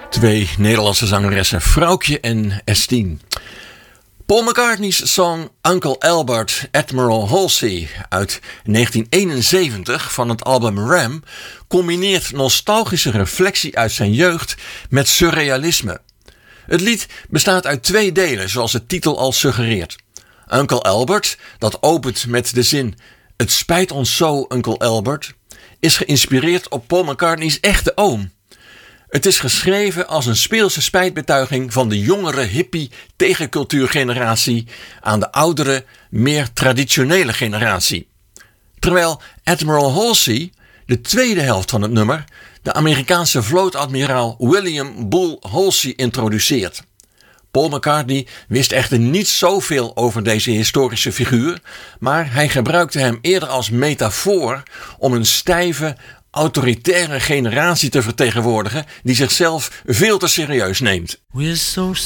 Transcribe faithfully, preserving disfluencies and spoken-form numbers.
Twee Nederlandse zangeressen, Vrouwtje en Estine. Paul McCartney's song Uncle Albert, Admiral Halsey uit negentien eenenzeventig van het album Ram combineert nostalgische reflectie uit zijn jeugd met surrealisme. Het lied bestaat uit twee delen, zoals de titel al suggereert. Uncle Albert, dat opent met de zin "Het spijt ons zo, Uncle Albert", is geïnspireerd op Paul McCartney's echte oom. Het is geschreven als een speelse spijtbetuiging van de jongere hippie tegencultuurgeneratie aan de oudere, meer traditionele generatie. Terwijl Admiral Halsey, de tweede helft van het nummer, de Amerikaanse vlootadmiraal William Bull Halsey introduceert. Paul McCartney wist echter niet zoveel over deze historische figuur, maar hij gebruikte hem eerder als metafoor om een stijve, autoritaire generatie te vertegenwoordigen die zichzelf veel te serieus neemt. We're so